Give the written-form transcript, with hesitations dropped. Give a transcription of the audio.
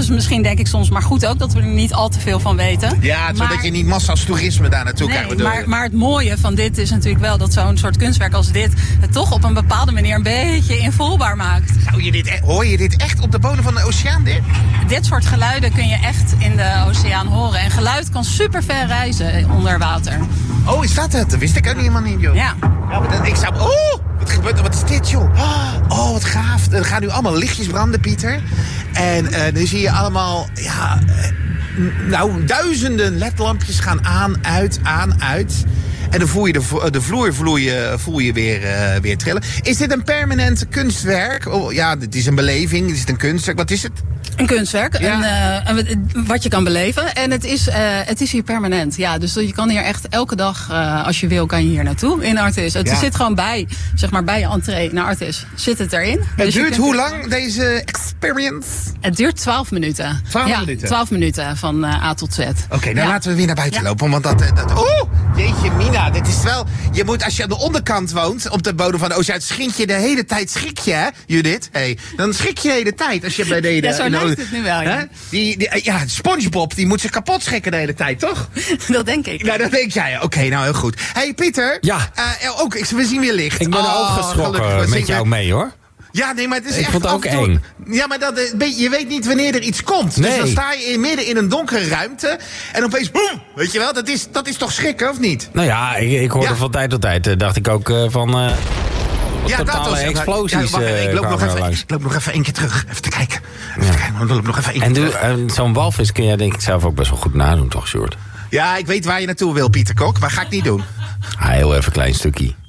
ergens misschien denk ik soms, maar goed ook dat we er niet al te veel van weten. Ja, zodat je niet massa's toerisme daar naartoe krijgt. Maar het mooie van dit is natuurlijk wel dat zo'n soort kunstwerk als dit het toch op een bepaalde manier een beetje invoelbaar maakt. Hoor je dit echt op de bodem van de oceaan? Dit soort geluiden kun je echt in de oceaan horen. En geluid kan super ver reizen onder water. Oh, is dat het? Dat wist ik ook helemaal niet, joh. Ja. Ik zou... Oh, wat gebeurt er? Wat is dit, joh? Oh, wat gaaf. Er gaan nu allemaal lichtjes branden, Pieter. En nu zie je allemaal... Ja, duizenden ledlampjes gaan aan, uit. En dan voel je de vloer voel je weer trillen. Is dit een permanent kunstwerk? Oh, ja, het is een beleving. Is het een kunstwerk? Wat is het? Een kunstwerk, ja. Wat je kan beleven. En het is hier permanent. Ja, dus je kan hier echt elke dag, als je wil, kan je hier naartoe in Artis. Het zit gewoon bij je entree naar Artis. Zit het erin. Het dus duurt hoe lang, deze experience? Het duurt 12 minuten. 12 minuten van A tot Z. Oké, dan laten we weer naar buiten lopen. Want jeetje mina, dit is wel... Je moet, als je aan de onderkant woont, op de bodem van de oceaan, schrik je de hele tijd, hè, Judith? Hey, dan schrik je de hele tijd als je bij de... Ja, zo lijkt het nu wel, ja. SpongeBob, die moet zich kapot schrikken de hele tijd, toch? Dat denk ik. Nou, dat denk jij. Oké, nou heel goed. Hey, Pieter. Ja. We zien weer licht. Ik ben er ook geschrokken met jou mee, hoor. Ja, nee, maar het is echt... Ik vond het ook eng. Ja, maar je weet niet wanneer er iets komt. Nee. Dus dan sta je midden in een donkere ruimte en opeens boem! Weet je wel, dat is toch schrikken, of niet? Nou ja, ik hoorde van tijd tot tijd, dacht ik ook van... totale explosies. Ik loop nog even één keer terug, even te kijken. En zo'n walvis kun jij denk ik zelf ook best wel goed nadoen, toch, Sjoerd? Ja, ik weet waar je naartoe wil, Pieter Kok, maar ga ik niet doen. Heel even een klein stukje.